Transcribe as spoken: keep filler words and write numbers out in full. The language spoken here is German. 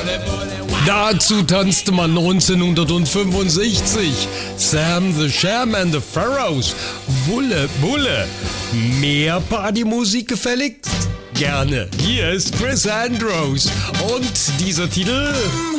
Dazu tanzte man neunzehnhundertfünfundsechzig Sam the Sham and the Pharaohs, Wulle Bulle. Mehr Partymusik gefällig? Gerne. Hier ist Chris Andrews und dieser Titel...